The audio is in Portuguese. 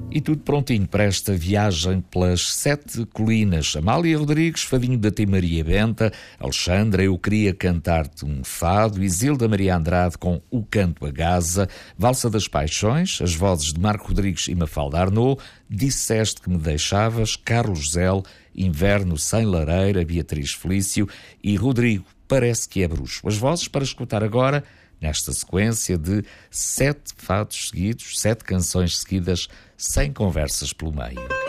E tudo prontinho para esta viagem pelas 7 colinas. Amália Rodrigues, fadinho da Tia Maria Benta. Alexandra, eu queria cantar-te um fado. Isilda Maria Andrade com O Canto a Gaza. Valsa das Paixões, as vozes de Marco Rodrigues e Mafalda Arnaud. Disseste que me deixavas, Carlos Zell. Inverno sem lareira, Beatriz Felício. E Rodrigo, parece que é bruxo. As vozes para escutar agora, nesta sequência de 7 fados seguidos, 7 canções seguidas, sem conversas pelo meio.